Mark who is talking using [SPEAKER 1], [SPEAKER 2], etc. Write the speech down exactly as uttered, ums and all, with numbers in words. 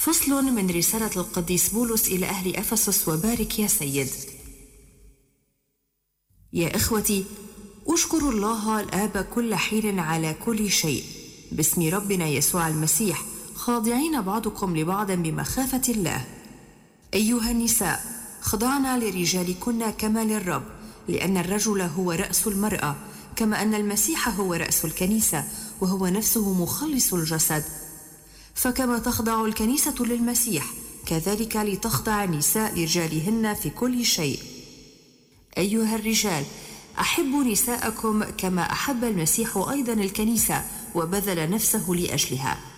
[SPEAKER 1] فصل من رسالة القديس بولس إلى أهل أفسس. وبارك يا سيد. يا إخوتي، أشكر الله الآب كل حين على كل شيء باسم ربنا يسوع المسيح، خاضعين بعضكم لبعض بمخافة الله. أيها النساء، خضعنا لرجالكن كما للرب، لأن الرجل هو رأس المرأة، كما أن المسيح هو رأس الكنيسة، وهو نفسه مخلص الجسد. فكما تخضع الكنيسة للمسيح، كذلك لتخضع النساء لرجالهن في كل شيء. أيها الرجال، أحبوا نساءكم كما أحب المسيح أيضا الكنيسة وبذل نفسه لأجلها،